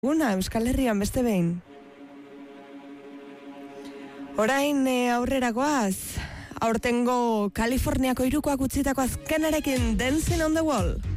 Una Euskal Herrian beste behin. Orain aurrera goaz, aurtengo Kaliforniako hirukoak utzitako azkenarekin Dancing on the Wall.